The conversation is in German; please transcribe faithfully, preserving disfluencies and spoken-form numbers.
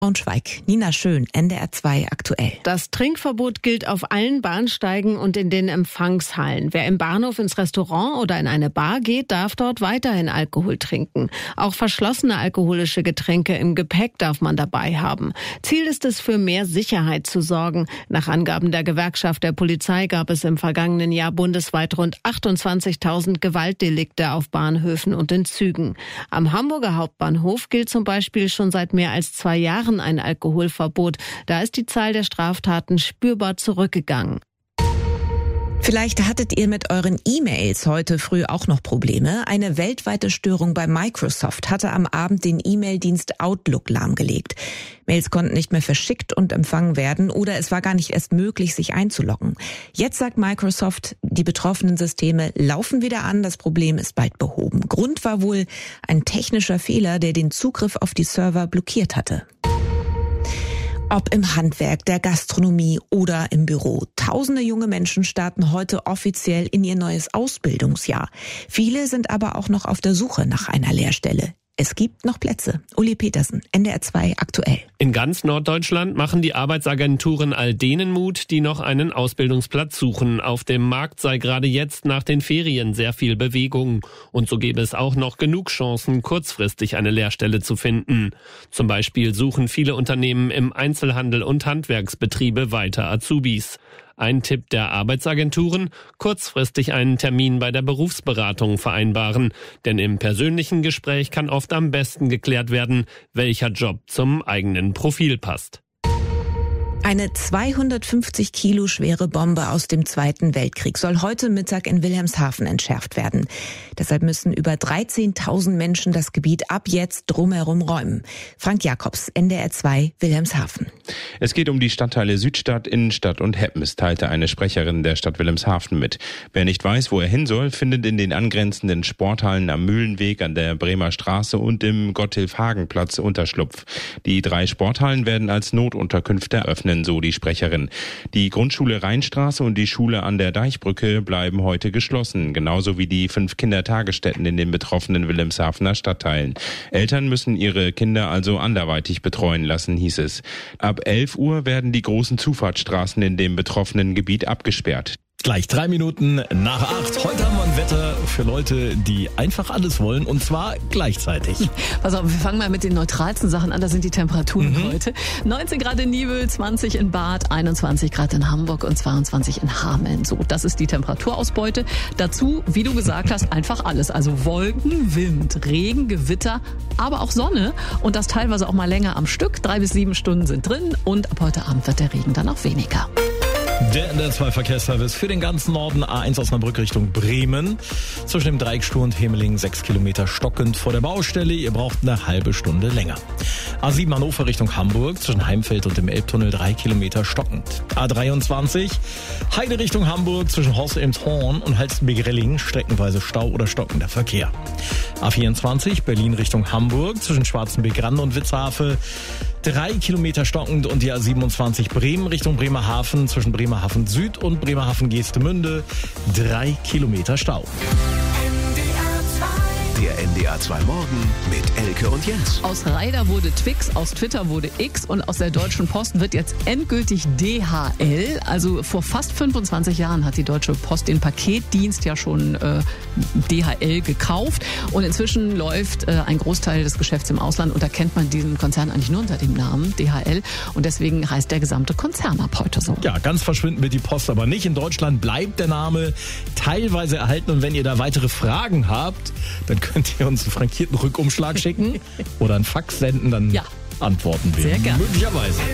Braunschweig. Nina Schön, N D R zwei aktuell. Das Trinkverbot gilt auf allen Bahnsteigen und in den Empfangshallen. Wer im Bahnhof ins Restaurant oder in eine Bar geht, darf dort weiterhin Alkohol trinken. Auch verschlossene alkoholische Getränke im Gepäck darf man dabei haben. Ziel ist es, für mehr Sicherheit zu sorgen. Nach Angaben der Gewerkschaft der Polizei gab es im vergangenen Jahr bundesweit rund achtundzwanzigtausend Gewaltdelikte auf Bahnhöfen und in Zügen. Am Hamburger Hauptbahnhof gilt zum Beispiel schon seit mehr als zwei Jahren ein Alkoholverbot. Da ist die Zahl der Straftaten spürbar zurückgegangen. Vielleicht hattet ihr mit euren E-Mails heute früh auch noch Probleme. Eine weltweite Störung bei Microsoft hatte am Abend den E-Mail-Dienst Outlook lahmgelegt. Mails konnten nicht mehr verschickt und empfangen werden oder es war gar nicht erst möglich, sich einzuloggen. Jetzt sagt Microsoft, die betroffenen Systeme laufen wieder an, das Problem ist bald behoben. Grund war wohl ein technischer Fehler, der den Zugriff auf die Server blockiert hatte. Ob im Handwerk, der Gastronomie oder im Büro. Tausende junge Menschen starten heute offiziell in ihr neues Ausbildungsjahr. Viele sind aber auch noch auf der Suche nach einer Lehrstelle. Es gibt noch Plätze. Uli Petersen, N D R zwei aktuell. In ganz Norddeutschland machen die Arbeitsagenturen all denen Mut, die noch einen Ausbildungsplatz suchen. Auf dem Markt sei gerade jetzt nach den Ferien sehr viel Bewegung. Und so gäbe es auch noch genug Chancen, kurzfristig eine Lehrstelle zu finden. Zum Beispiel suchen viele Unternehmen im Einzelhandel und Handwerksbetriebe weiter Azubis. Ein Tipp der Arbeitsagenturen: kurzfristig einen Termin bei der Berufsberatung vereinbaren. Denn im persönlichen Gespräch kann oft am besten geklärt werden, welcher Job zum eigenen Profil passt. Eine zweihundertfünfzig Kilo schwere Bombe aus dem Zweiten Weltkrieg soll heute Mittag in Wilhelmshaven entschärft werden. Deshalb müssen über dreizehntausend Menschen das Gebiet ab jetzt drumherum räumen. Frank Jakobs, N D R zwei, Wilhelmshaven. Es geht um die Stadtteile Südstadt, Innenstadt und Heppens, teilte eine Sprecherin der Stadt Wilhelmshaven mit. Wer nicht weiß, wo er hin soll, findet in den angrenzenden Sporthallen am Mühlenweg, an der Bremer Straße und im Gotthilf-Hagen-Platz Unterschlupf. Die drei Sporthallen werden als Notunterkünfte eröffnen, so die Sprecherin. Die Grundschule Rheinstraße und die Schule an der Deichbrücke bleiben heute geschlossen, genauso wie die fünf Kindertagesstätten in den betroffenen Wilhelmshavener Stadtteilen. Eltern müssen ihre Kinder also anderweitig betreuen lassen, hieß es. Ab elf Uhr werden die großen Zufahrtsstraßen in dem betroffenen Gebiet abgesperrt. Gleich drei Minuten nach acht. Heute haben wir ein Wetter für Leute, die einfach alles wollen, und zwar gleichzeitig. Pass auf, wir fangen mal mit den neutralsten Sachen an. Da sind die Temperaturen mhm. heute. neunzehn Grad in Nibel, zwanzig in Bad, einundzwanzig Grad in Hamburg und zweiundzwanzig in Hameln. So, das ist die Temperaturausbeute. Dazu, wie du gesagt hast, einfach alles. Also Wolken, Wind, Regen, Gewitter, aber auch Sonne. Und das teilweise auch mal länger am Stück. Drei bis sieben Stunden sind drin. Und ab heute Abend wird der Regen dann auch weniger. Der N D R zwei Verkehrsservice für den ganzen Norden. A eins Osnabrück Richtung Bremen. Zwischen dem Dreieck Stur und Hemeling sechs Kilometer stockend vor der Baustelle. Ihr braucht eine halbe Stunde länger. A sieben Hannover Richtung Hamburg. Zwischen Heimfeld und dem Elbtunnel drei Kilometer stockend. A dreiundzwanzig Heide Richtung Hamburg. Zwischen Horst-Elmshorn und Halstenbek-Relling streckenweise Stau oder stockender Verkehr. A vierundzwanzig Berlin Richtung Hamburg. Zwischen Schwarzenbeck-Rand und Witzhafe drei Kilometer stockend. Und die A siebenundzwanzig Bremen Richtung Bremerhaven. Zwischen Bremerhaven Süd und Bremerhaven Geestemünde drei Kilometer Stau. Der N D R zwei Morgen mit Elke und Jens. Aus Ryder wurde Twix, aus Twitter wurde X und aus der Deutschen Post wird jetzt endgültig D H L. Also vor fast fünfundzwanzig Jahren hat die Deutsche Post den Paketdienst ja schon äh, D H L gekauft. Und inzwischen läuft äh, ein Großteil des Geschäfts im Ausland und da kennt man diesen Konzern eigentlich nur unter dem Namen D H L. Und deswegen heißt der gesamte Konzern ab heute so. Ja, ganz verschwinden wird die Post aber nicht. In Deutschland bleibt der Name teilweise erhalten. Und wenn ihr da weitere Fragen habt, dann könnt ihr uns einen frankierten Rückumschlag schicken oder einen Fax senden, dann ja. antworten wir. Sehr gerne. Möglicherweise.